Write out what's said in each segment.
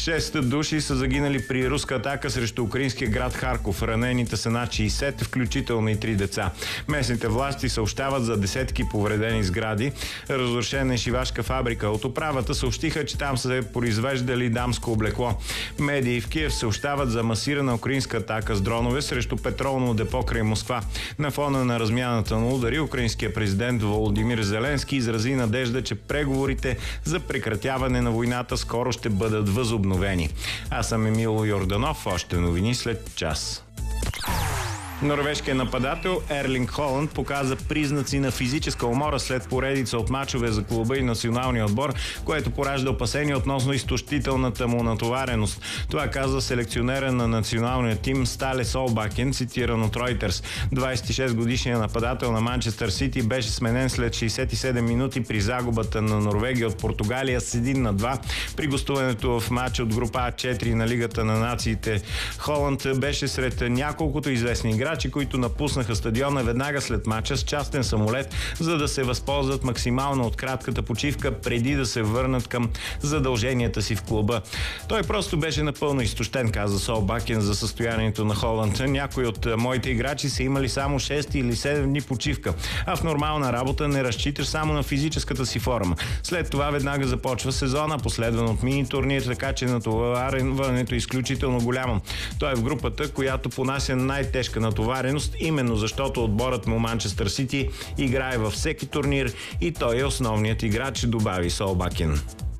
6 души са загинали при руска атака срещу украинския град Харков. Ранените са над 60, включително и 3 деца. Местните власти съобщават за десетки повредени сгради. Разрушена е шивашка фабрика. От управата съобщиха, че там са произвеждали дамско облекло. Медии в Киев съобщават за масирана украинска атака с дронове срещу петролно депо край Москва. На фона на размяната на удари, украинският президент Володимир Зеленски изрази надежда, че преговорите за прекратяване на войната скоро ще бъдат възобновени. Аз съм Емил Йорданов. Още новини след час. Норвежкият нападател Ерлинг Холанд показа признаци на физическа умора след поредица от мачове за клуба и националния отбор, което поражда опасения относно изтощителната му натовареност. Това каза селекционера на националния тим Стале Солбакен, цитиран от Reuters. 26-годишният нападател на Манчестър Сити беше сменен след 67 минути при загубата на Норвегия от Португалия с 1-2 при гостуването в матч от група А4 на Лигата на нациите. Холанд беше сред няколкото известни играчи, които напуснаха стадиона веднага след мача с частен самолет, за да се възползват максимално от кратката почивка преди да се върнат към задълженията си в клуба. Той просто беше напълно изтощен, каза Солбакен за състоянието на Холанд. Някои от моите играчи са имали само 6 или 7 дни почивка, а в нормална работа не разчиташ само на физическата си форма. След това веднага започва сезона, последван от мини-турнир, така че натоварването е изключително голямо. Той е в групата, която понася най-тежка натовареност, именно защото отборът му Манчестър Сити играе във всеки турнир и той е основният играч, добави Солбакен.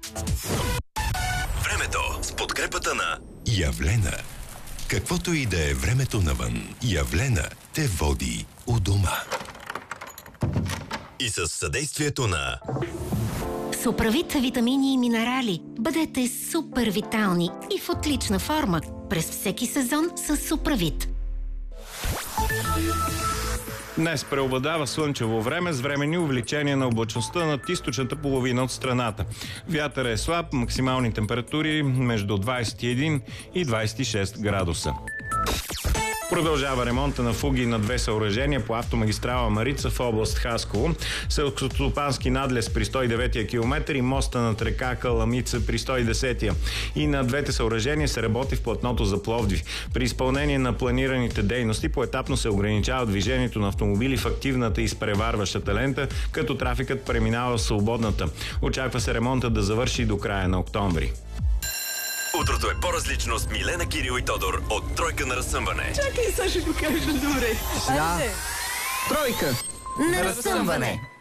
Времето с подкрепата на Явлена. Каквото и да е времето навън, Явлена те води у дома. И с съдействието на Суправит витамини и минерали. Бъдете супер витални и в отлична форма през всеки сезон с Суправит. Днес преобладава слънчево време с временни увеличения на облачността над източната половина от страната. Вятър е слаб, максимални температури между 21 и 26 градуса. Продължава ремонта на фуги на 2 съоръжения по автомагистрала Марица в област Хасково. Селскостопански надлез при 109-я километър и моста над река Каламица при 110-я. И на двете съоръжения се работи в платното за Пловдив. При изпълнение на планираните дейности поетапно се ограничава движението на автомобили в активната и изпреварващата лента, като трафикът преминава в свободната. Очаква се ремонта да завърши до края на октомври. Утрото е по-различно с Милена, Кирил и Тодор от Тройка на разсъмване. Чакай, сега ще го кажа добре. Да. Тройка На разсъмване!